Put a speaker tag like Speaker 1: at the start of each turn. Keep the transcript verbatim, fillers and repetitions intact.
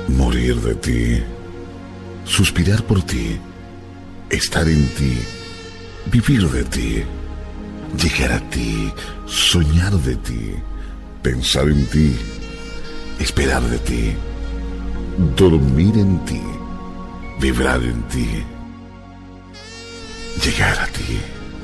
Speaker 1: morir de ti, suspirar por ti, estar en ti, vivir de ti, llegar a ti, soñar de ti, pensar en ti, esperar de ti, dormir en ti, vibrar en ti, llegar a ti.